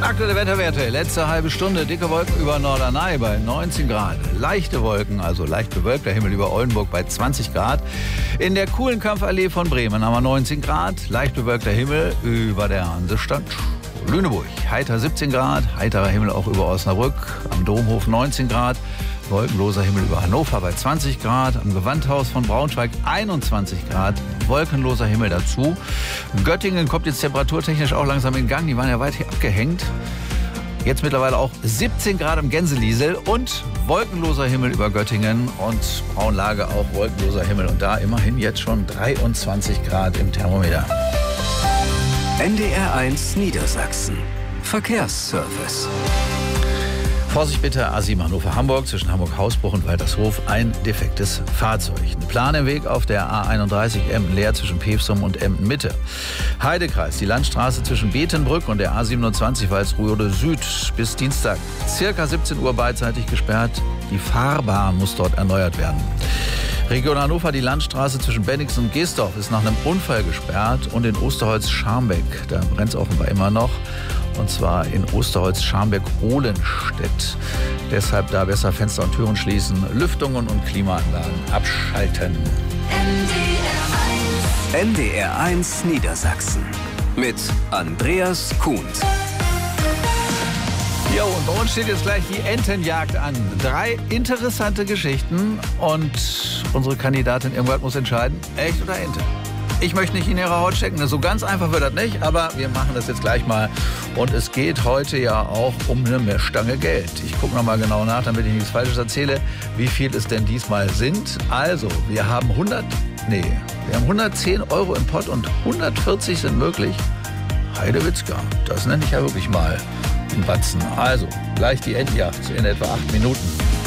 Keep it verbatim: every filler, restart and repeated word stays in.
Aktuelle Wetterwerte, letzte halbe Stunde, dicke Wolken über Norderney bei neunzehn Grad. Leichte Wolken, also leicht bewölkter Himmel über Oldenburg bei zwanzig Grad. In der coolen Kampfallee von Bremen haben wir neunzehn Grad, leicht bewölkter Himmel über der Hansestadt Lüneburg. Heiter siebzehn Grad, heiterer Himmel auch über Osnabrück, am Domhof neunzehn Grad. Wolkenloser Himmel über Hannover bei zwanzig Grad, am Gewandhaus von Braunschweig einundzwanzig Grad, wolkenloser Himmel dazu. Göttingen kommt jetzt temperaturtechnisch auch langsam in Gang, die waren ja weit hier abgehängt. Jetzt mittlerweile auch siebzehn Grad im Gänseliesel und wolkenloser Himmel über Göttingen und Braunlage auch wolkenloser Himmel. Und da immerhin jetzt schon dreiundzwanzig Grad im Thermometer. N D R eins Niedersachsen. Verkehrsservice. Vorsicht bitte, A sieben Hannover-Hamburg zwischen Hamburg-Hausbruch und Waltershof ein defektes Fahrzeug. Ein Plan im Weg auf der A einunddreißig Emden-Leer zwischen Pevsum und Emden-Mitte. Heidekreis, die Landstraße zwischen Betenbrück und der A siebenundzwanzig Walsrode Süd bis Dienstag circa siebzehn Uhr beidseitig gesperrt. Die Fahrbahn muss dort erneuert werden. Region Hannover, die Landstraße zwischen Bennigsen und Geesdorf ist nach einem Unfall gesperrt und in Osterholz-Scharmbeck, da brennt es offenbar immer noch. Und zwar in Osterholz-Scharmbeck-Ohlenstedt. Deshalb da besser Fenster und Türen schließen, Lüftungen und Klimaanlagen abschalten. N D R eins Niedersachsen mit Andreas Kuhns. Jo, und bei uns steht jetzt gleich die Entenjagd an. Drei interessante Geschichten und unsere Kandidatin Irmgard muss entscheiden, echt oder Ente. Ich möchte nicht in ihre Haut stecken, so ganz einfach wird das nicht, aber wir machen das jetzt gleich mal. Und es geht heute ja auch um eine Messstange Geld. Ich gucke nochmal genau nach, damit ich nichts Falsches erzähle, wie viel es denn diesmal sind. Also, wir haben hundert, nee, wir haben hundertzehn Euro im Pott und hundertvierzig sind möglich. Heidewitzka, das nenne ich ja wirklich mal einen Batzen. Also, gleich die Endjagd in etwa acht Minuten.